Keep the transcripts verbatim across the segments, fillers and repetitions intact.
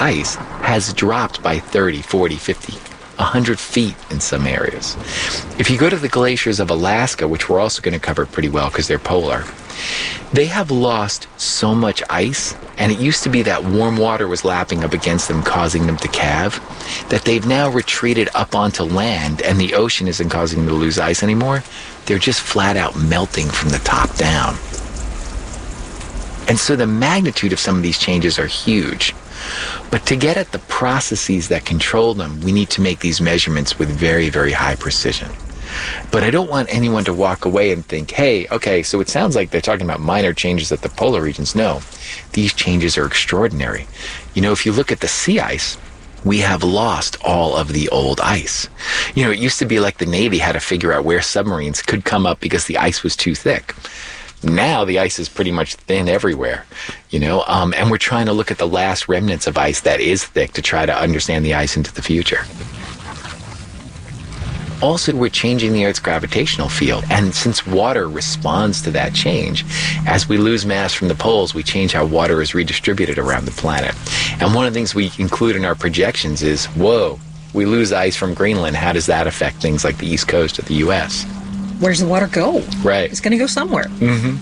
ice has dropped by thirty, forty, fifty, one hundred feet in some areas. If you go to the glaciers of Alaska, which we're also going to cover pretty well because they're polar, they have lost so much ice, and it used to be that warm water was lapping up against them, causing them to calve, that they've now retreated up onto land, and the ocean isn't causing them to lose ice anymore. They're just flat out melting from the top down. And so the magnitude of some of these changes are huge. But to get at the processes that control them, we need to make these measurements with very, very high precision. But I don't want anyone to walk away and think, hey, okay, so it sounds like they're talking about minor changes at the polar regions. No, these changes are extraordinary. You know, if you look at the sea ice, we have lost all of the old ice. You know, it used to be like the Navy had to figure out where submarines could come up because the ice was too thick. Now the ice is pretty much thin everywhere, you know, um, and we're trying to look at the last remnants of ice that is thick to try to understand the ice into the future. Also, we're changing the Earth's gravitational field, and since water responds to that change, as we lose mass from the poles, we change how water is redistributed around the planet. And one of the things we include in our projections is, whoa, we lose ice from Greenland. How does that affect things like the East Coast of the U S? Where's the water go? Right. It's going to go somewhere. Mm-hmm.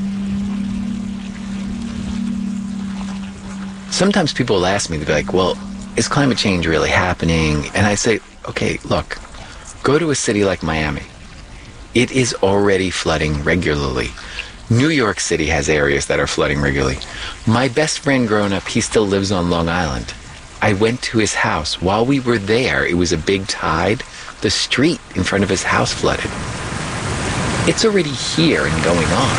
Sometimes people will ask me, they'll be like, well, is climate change really happening? And I say, okay, look, go to a city like Miami. It is already flooding regularly. New York City has areas that are flooding regularly. My best friend growing up, he still lives on Long Island. I went to his house. While we were there, it was a big tide. The street in front of his house flooded. It's already here and going on.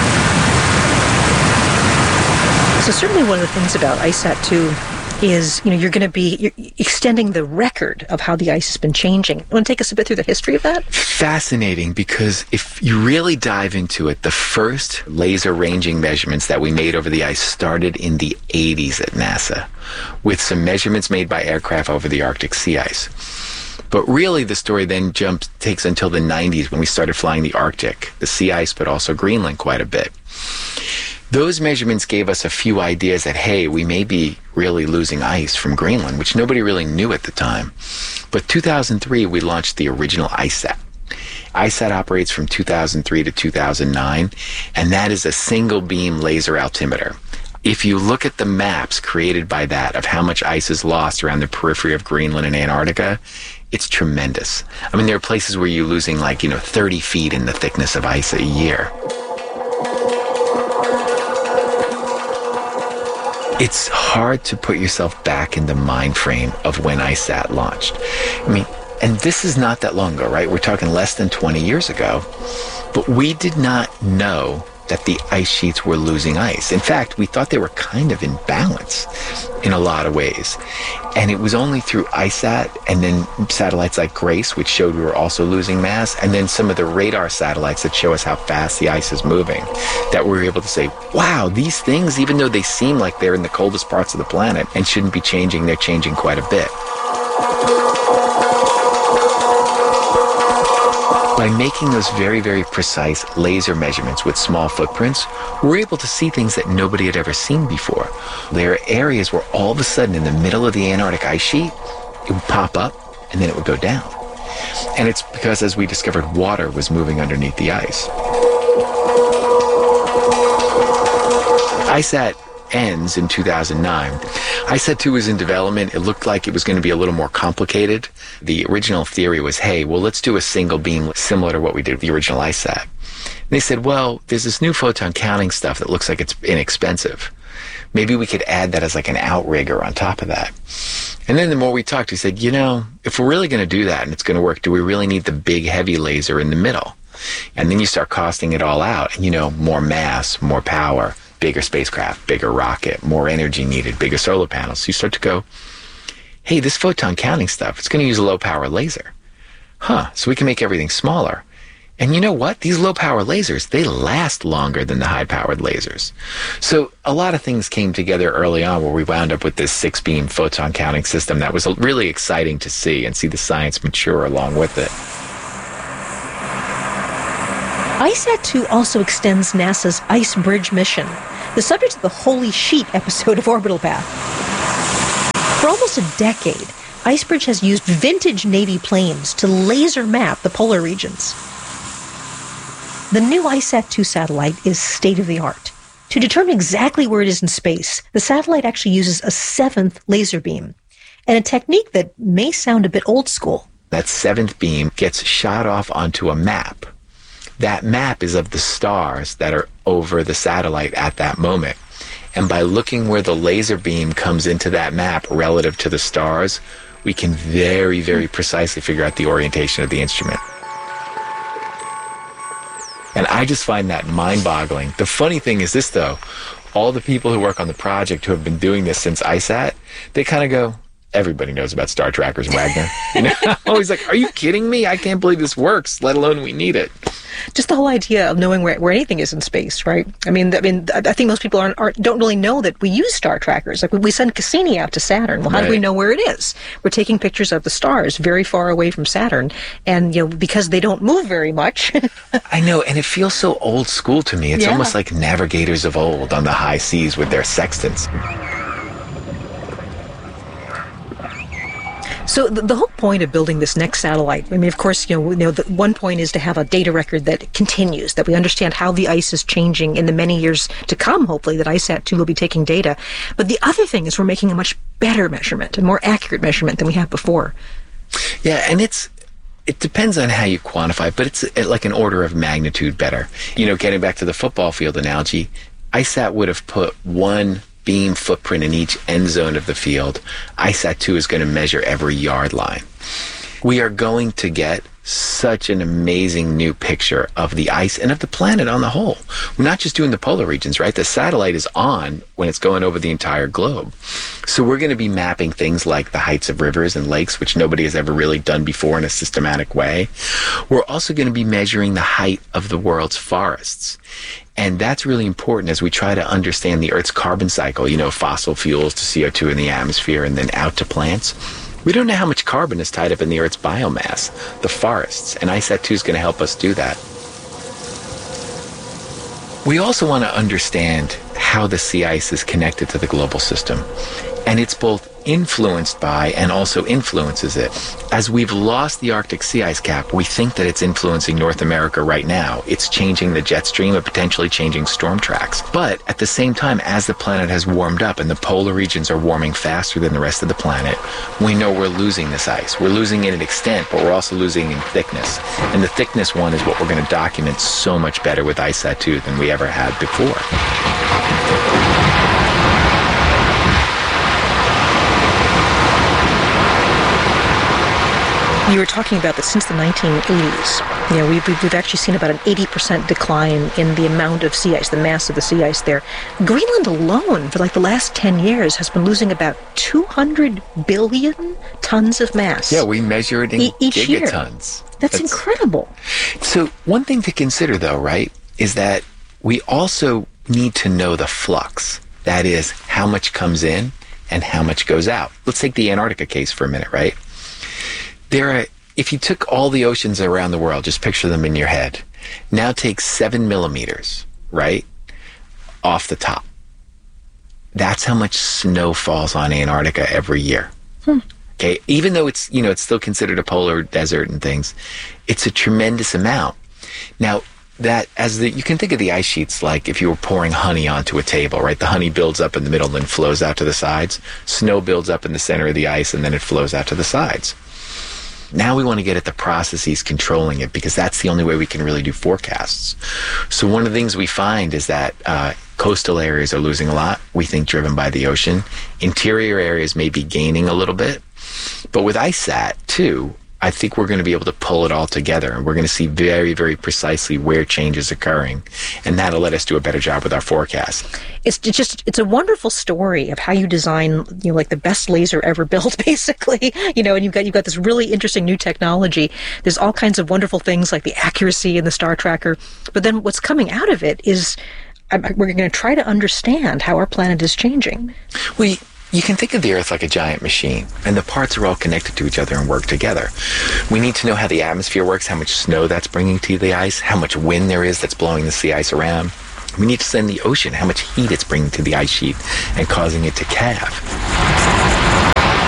So certainly one of the things about ICESat too is, you know, you're going to be you're extending the record of how the ice has been changing. You want to take us a bit through the history of that? Fascinating, because if you really dive into it, the first laser ranging measurements that we made over the ice started in the eighties at NASA, with some measurements made by aircraft over the Arctic sea ice. But really, the story then jumps, takes until the nineties when we started flying the Arctic, the sea ice, but also Greenland quite a bit. Those measurements gave us a few ideas that, hey, we may be really losing ice from Greenland, which nobody really knew at the time. But two thousand three, we launched the original ICESat. ICESat operates from two thousand three to two thousand nine, and that is a single beam laser altimeter. If you look at the maps created by that of how much ice is lost around the periphery of Greenland and Antarctica, it's tremendous. I mean, there are places where you're losing like, you know, thirty feet in the thickness of ice a year. It's hard to put yourself back in the mind frame of when ICESat launched. I mean, and this is not that long ago, right? We're talking less than twenty years ago. But we did not know that the ice sheets were losing ice. In fact, we thought they were kind of in balance in a lot of ways. And it was only through ICESat and then satellites like GRACE, which showed we were also losing mass, and then some of the radar satellites that show us how fast the ice is moving, that we were able to say, wow, these things, even though they seem like they're in the coldest parts of the planet and shouldn't be changing, they're changing quite a bit. By making those very, very precise laser measurements with small footprints, we're able to see things that nobody had ever seen before. There are areas where all of a sudden in the middle of the Antarctic ice sheet, it would pop up and then it would go down. And it's because, as we discovered, water was moving underneath the ice. ICESat ends in two thousand nine. ICESat two was in development. It looked like it was going to be a little more complicated. The original theory was, hey, well, let's do a single beam similar to what we did with the original ICESat. And they said, well, there's this new photon counting stuff that looks like it's inexpensive. Maybe we could add that as like an outrigger on top of that. And then the more we talked, we said, you know, if we're really going to do that and it's going to work, do we really need the big, heavy laser in the middle? And then you start costing it all out. And, you know, more mass, more power, bigger spacecraft, bigger rocket, more energy needed, bigger solar panels. So you start to go, hey, this photon counting stuff, it's going to use a low-power laser. Huh, so we can make everything smaller. And you know what? These low-power lasers, they last longer than the high-powered lasers. So a lot of things came together early on where we wound up with this six-beam photon counting system that was really exciting to see and see the science mature along with it. ICESat two also extends NASA's Ice Bridge mission, the subject of the Holy Sheet episode of Orbital Path. For almost a decade, Icebridge has used vintage Navy planes to laser map the polar regions. The new ICESat two satellite is state-of-the-art. To determine exactly where it is in space, the satellite actually uses a seventh laser beam, and a technique that may sound a bit old school. That seventh beam gets shot off onto a map. That map is of the stars that are over the satellite at that moment. And by looking where the laser beam comes into that map relative to the stars, we can very, very precisely figure out the orientation of the instrument. And I just find that mind-boggling. The funny thing is this, though. All the people who work on the project who have been doing this since ICESat, they kind of go, everybody knows about Star Trackers, Wagner. You know, I'm always like, are you kidding me? I can't believe this works, let alone we need it. Just the whole idea of knowing where, where anything is in space, right? I mean, I mean, I think most people aren't, aren't don't really know that we use star trackers. Like we send Cassini out to Saturn. Well, how right. do we know where it is? We're taking pictures of the stars very far away from Saturn, and you know, because they don't move very much. I know, and it feels so old school to me. It's yeah. almost like navigators of old on the high seas with their sextants. So the, the whole point of building this next satellite, I mean, of course, you know, you know, the one point is to have a data record that continues, that we understand how the ice is changing in the many years to come, hopefully, that ICESat two will be taking data. But the other thing is we're making a much better measurement, a more accurate measurement than we have before. Yeah, and it's it depends on how you quantify, but it's like an order of magnitude better. You know, getting back to the football field analogy, ICESat would have put one beam footprint in each end zone of the field. ICESat two is going to measure every yard line. We are going to get such an amazing new picture of the ice and of the planet on the whole. We're not just doing the polar regions, right? The satellite is on when it's going over the entire globe. So we're going to be mapping things like the heights of rivers and lakes, which nobody has ever really done before in a systematic way. We're also going to be measuring the height of the world's forests. And that's really important as we try to understand the Earth's carbon cycle, you know, fossil fuels to C O two in the atmosphere and then out to plants. We don't know how much carbon is tied up in the Earth's biomass, the forests, and ICESat two is going to help us do that. We also want to understand how the sea ice is connected to the global system, and it's both influenced by and also influences it. As we've lost the Arctic sea ice cap, we think that it's influencing North America right now. It's changing the jet stream and potentially changing storm tracks. But at the same time, as the planet has warmed up and the polar regions are warming faster than the rest of the planet, we know we're losing this ice. We're losing it in extent, but we're also losing in thickness. And the thickness one is what we're going to document so much better with ICESat two than we ever had before. You were talking about that since the nineteen eighties. You know, we've, we've actually seen about an eighty percent decline in the amount of sea ice, the mass of the sea ice there. Greenland alone, for like the last ten years, has been losing about two hundred billion tons of mass. Yeah, we measure it in e- each gigatons. Year. That's, That's incredible. So one thing to consider, though, right, is that we also need to know the flux. That is, how much comes in and how much goes out. Let's take the Antarctica case for a minute, right? There are, if you took all the oceans around the world, just picture them in your head. Now take seven millimeters, right, off the top. That's how much snow falls on Antarctica every year. Hmm. Okay, even though it's, you know, it's still considered a polar desert and things, it's a tremendous amount. Now, that as the, you can think of the ice sheets like if you were pouring honey onto a table, right? The honey builds up in the middle and then flows out to the sides. Snow builds up in the center of the ice and then it flows out to the sides. Now we want to get at the processes controlling it because that's the only way we can really do forecasts. So one of the things we find is that uh, coastal areas are losing a lot, we think driven by the ocean. Interior areas may be gaining a little bit. But with ICESat, too, I think we're going to be able to pull it all together, and we're going to see very, very precisely where change is occurring, and that'll let us do a better job with our forecast. It's just, it's a wonderful story of how you design, you know, like the best laser ever built, basically, you know, and you've got, you've got this really interesting new technology. There's all kinds of wonderful things like the accuracy in the star tracker, but then what's coming out of it is we're going to try to understand how our planet is changing. We You can think of the Earth like a giant machine, and the parts are all connected to each other and work together. We need to know how the atmosphere works, how much snow that's bringing to the ice, how much wind there is that's blowing the sea ice around. We need to send the ocean how much heat it's bringing to the ice sheet and causing it to calve.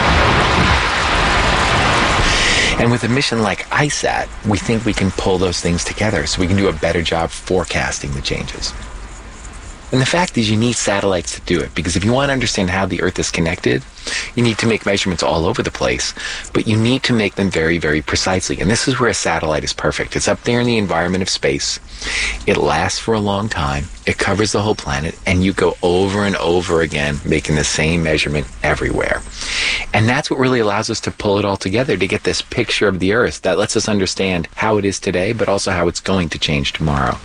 And with a mission like I SAT, we think we can pull those things together so we can do a better job forecasting the changes. And the fact is you need satellites to do it, because if you want to understand how the Earth is connected, you need to make measurements all over the place, but you need to make them very, very precisely. And this is where a satellite is perfect. It's up there in the environment of space. It lasts for a long time. It covers the whole planet, and you go over and over again, making the same measurement everywhere. And that's what really allows us to pull it all together to get this picture of the Earth that lets us understand how it is today, but also how it's going to change tomorrow.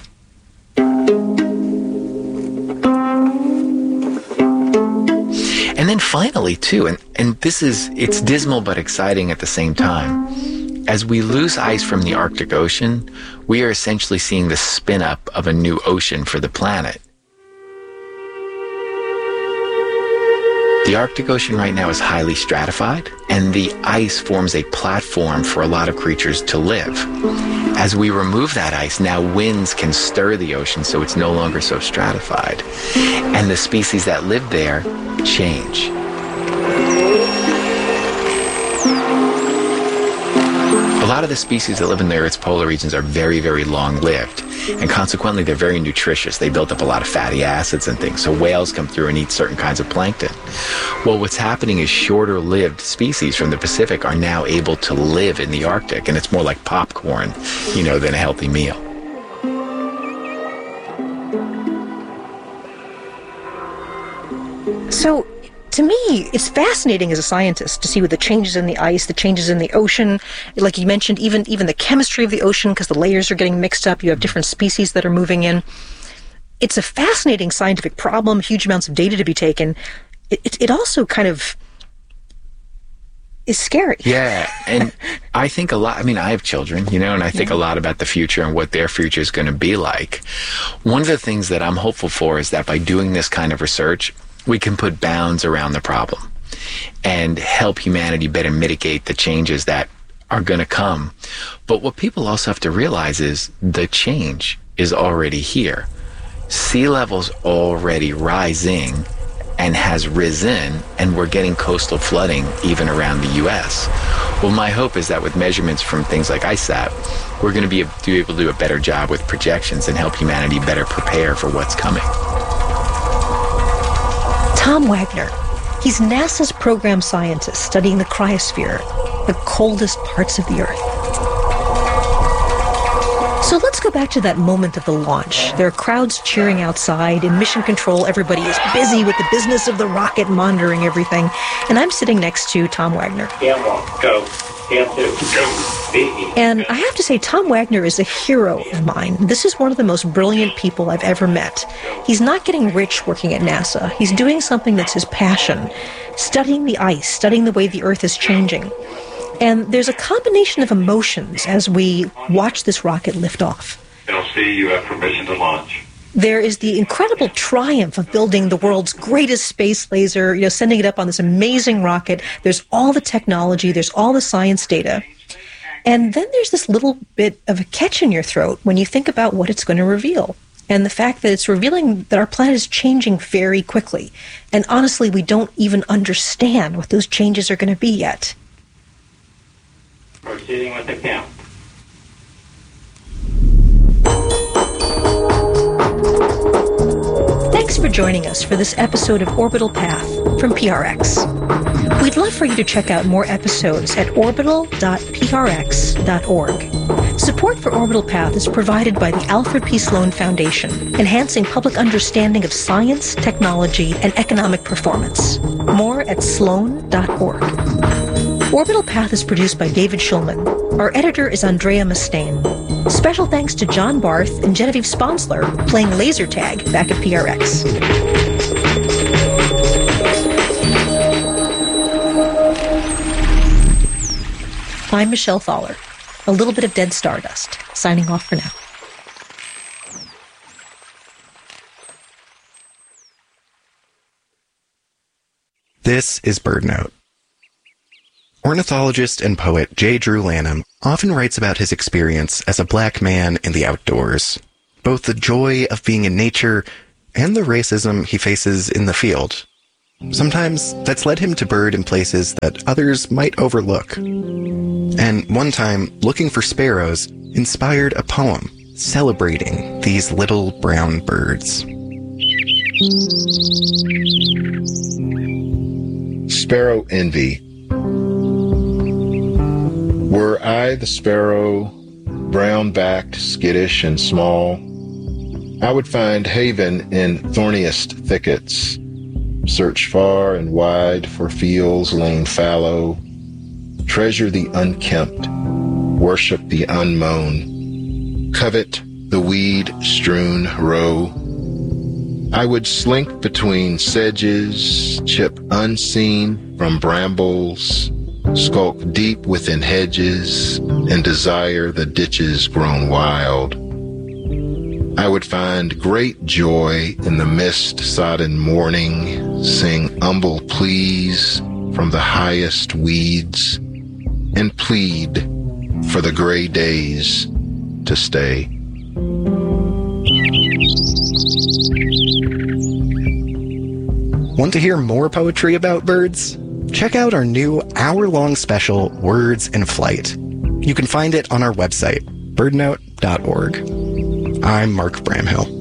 And then finally, too, and, and this is, it's dismal but exciting at the same time. As we lose ice from the Arctic Ocean, we are essentially seeing the spin up of a new ocean for the planet. The Arctic Ocean right now is highly stratified, and the ice forms a platform for a lot of creatures to live. As we remove that ice, now winds can stir the ocean so it's no longer so stratified. And the species that live there change. A lot of the species that live in the Earth's polar regions are very, very long-lived, and consequently they're very nutritious. They build up a lot of fatty acids and things, so whales come through and eat certain kinds of plankton. Well, what's happening is shorter-lived species from the Pacific are now able to live in the Arctic, and it's more like popcorn, you know, than a healthy meal. So, to me, it's fascinating as a scientist to see what the changes in the ice, the changes in the ocean, like you mentioned, even even the chemistry of the ocean, because the layers are getting mixed up. You have different species that are moving in. It's a fascinating scientific problem, huge amounts of data to be taken. It, it, it also kind of is scary. Yeah, and I think a lot, I mean, I have children, you know, and I think yeah. a lot about the future and what their future is going to be like. One of the things that I'm hopeful for is that by doing this kind of research, we can put bounds around the problem and help humanity better mitigate the changes that are going to come. But what people also have to realize is the change is already here. Sea level's already rising and has risen, and we're getting coastal flooding even around the U S. Well, my hope is that with measurements from things like I SAT, we're going to be able to do a better job with projections and help humanity better prepare for what's coming. Tom Wagner. He's NASA's program scientist studying the cryosphere, the coldest parts of the Earth. So let's go back to that moment of the launch. There are crowds cheering outside. In mission control, everybody is busy with the business of the rocket, monitoring everything. And I'm sitting next to Tom Wagner. Cam one, go. Cam two, go. And I have to say, Tom Wagner is a hero of mine. This is one of the most brilliant people I've ever met. He's not getting rich working at NASA. He's doing something that's his passion, studying the ice, studying the way the Earth is changing. And there's a combination of emotions as we watch this rocket lift off. L C, you have permission to launch. There is the incredible triumph of building the world's greatest space laser, you know, sending it up on this amazing rocket. There's all the technology, there's all the science data. And then there's this little bit of a catch in your throat when you think about what it's going to reveal. And the fact that it's revealing that our planet is changing very quickly. And honestly, we don't even understand what those changes are going to be yet. Proceeding with the count. Thanks for joining us for this episode of Orbital Path from P R X. We'd love for you to check out more episodes at orbital dot p r x dot org. Support for Orbital Path is provided by the Alfred P. Sloan Foundation, enhancing public understanding of science, technology, and economic performance. More at sloan dot org. Orbital Path is produced by David Schulman. Our editor is Andrea Mustaine. Special thanks to John Barth and Genevieve Sponsler playing laser tag back at P R X. I'm Michelle Thaller. A little bit of dead stardust. Signing off for now. This is BirdNote. Ornithologist and poet J. Drew Lanham often writes about his experience as a black man in the outdoors, both the joy of being in nature and the racism he faces in the field. Sometimes that's led him to bird in places that others might overlook. And And one time, looking for sparrows inspired a poem celebrating these little brown birds. Sparrow envy. Were I the sparrow, brown-backed, skittish, and small, I would find haven in thorniest thickets, search far and wide for fields lain fallow, treasure the unkempt, worship the unmown, covet the weed-strewn row. I would slink between sedges, chip unseen from brambles, skulk deep within hedges, and desire the ditches grown wild. I would find great joy in the mist-sodden morning, sing humble pleas from the highest weeds, and plead for the gray days to stay. Want to hear more poetry about birds? Check out our new hour-long special, Words in Flight. You can find it on our website, bird note dot org. I'm Mark Bramhill.